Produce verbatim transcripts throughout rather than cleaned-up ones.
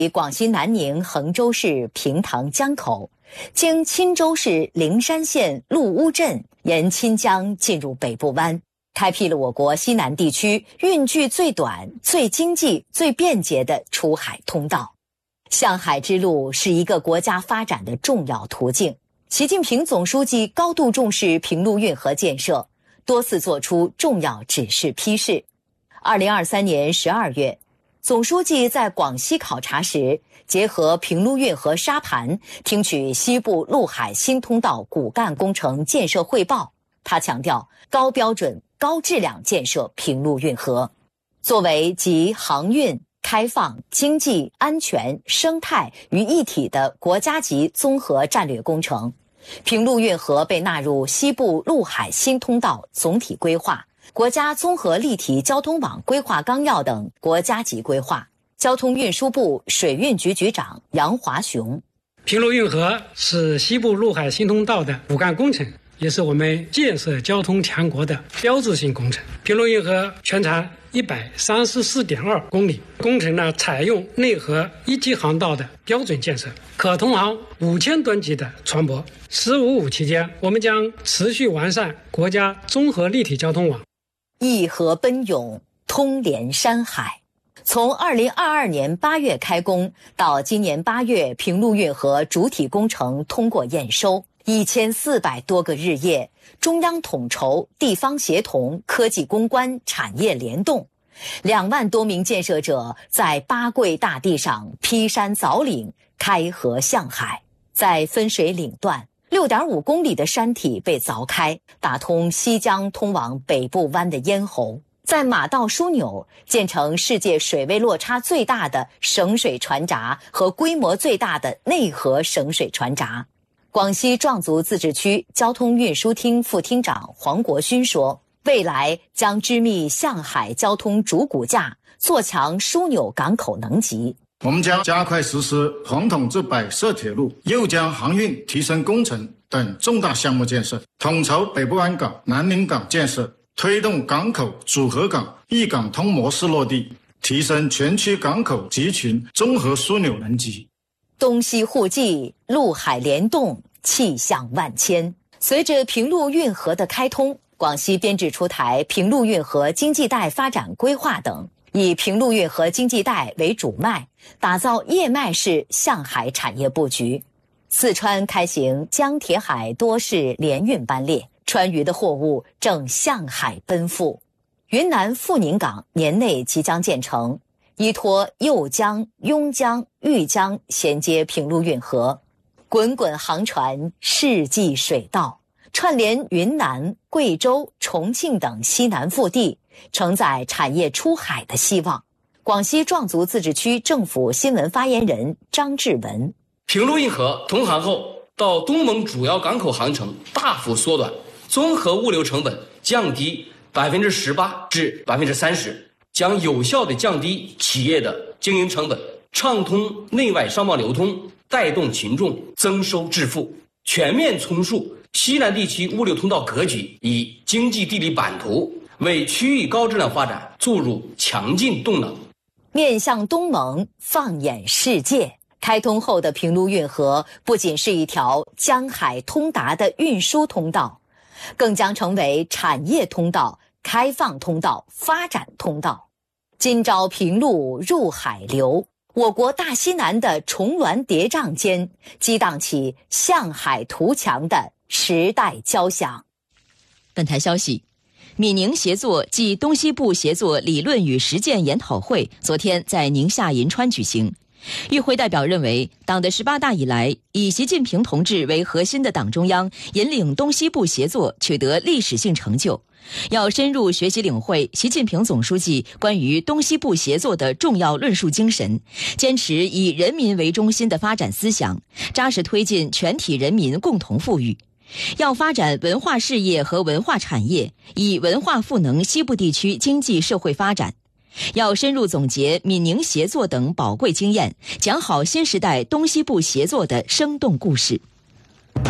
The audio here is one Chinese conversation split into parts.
广西南宁衡州市平塘江口，经钦州市灵山县陆乌镇，沿钦江进入北部湾，开辟了我国西南地区运距最短、最经济、最便捷的出海通道。向海之路是一个国家发展的重要途径。习近平总书记高度重视平陆运河建设，多次作出重要指示批示。二零二三年十二月，总书记在广西考察时，结合平陆运河沙盘，听取西部陆海新通道骨干工程建设汇报。他强调，高标准、高质量建设平陆运河，作为集航运、开放、经济、安全、生态于一体的国家级综合战略工程。平陆运河被纳入西部陆海新通道总体规划、国家综合立体交通网规划纲要等国家级规划。交通运输部水运局局长杨华雄： 平陆运河是西部陆海新通道的骨干工程，也是我们建设交通强国的标志性工程。平陆运河全长一百三十四点二公里，工程呢采用内河一级航道的标准建设，可通航五千吨级的船舶。十五五期间，我们将持续完善国家综合立体交通网， 一河奔涌，通连山海。从二零二二年八月开工到今年八月，平陆运河主体工程通过验收，一千四百多个日夜，中央统筹、地方协同、科技攻关、产业联动，两万多名建设者在八桂大地上劈山凿岭，开河向海。在分水岭段，六点五公里的山体被凿开，打通西江通往北部湾的咽喉。在马道枢纽建成世界水位落差最大的省水船闸和规模最大的内河省水船闸。广西壮族自治区交通运输厅副厅长黄国勋说，未来将织密向海交通主骨架，做强枢纽港口能级。 我们将加快实施红统至百设铁路、右江航运提升工程等重大项目建设，统筹北部湾港、南宁港建设，推动港口组合港、一港通模式落地，提升全区港口集群综合枢纽能级。 东西互济，陆海联动，气象万千。随着平陆运河的开通，广西编制出台平陆运河经济带发展规划等，以平陆运河经济带为主脉，打造叶脉式向海产业布局。四川开行江铁海多式联运班列，川渝的货物正向海奔赴。云南富宁港年内即将建成，依托右江、邕江、豫江衔接平陆运河，滚滚航船，世纪水道，串联云南、贵州、重庆等西南腹地，承载产业出海的希望。广西壮族自治区政府新闻发言人张志文： 平陆运河通航后，到东盟主要港口航程大幅缩短，综合物流成本降低百分之十八至百分之三十，将有效地降低企业的经营成本，畅通内外商贸流通，带动群众增收致富，全面重塑西南地区物流通道格局，以经济地理版图为区域高质量发展注入强劲动能。 面向东盟，放眼世界。开通后的平陆运河不仅是一条江海通达的运输通道，更将成为产业通道、开放通道、发展通道。今朝平陆入海流，我国大西南的重峦叠嶂间，激荡起向海图强的时代交响。 本台消息，闽宁协作暨东西部协作理论与实践研讨会昨天在宁夏银川举行。与会代表认为，党的十八大以来，以习近平同志为核心的党中央引领东西部协作取得历史性成就，要深入学习领会习近平总书记关于东西部协作的重要论述精神，坚持以人民为中心的发展思想，扎实推进全体人民共同富裕。要发展文化事业和文化产业，以文化赋能西部地区经济社会发展。要深入总结闽宁协作等宝贵经验，讲好新时代东西部协作的生动故事。 您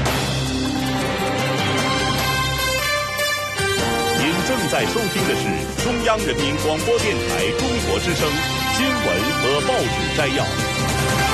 正在收听的是中央人民广播电台中国之声新闻和报纸摘要。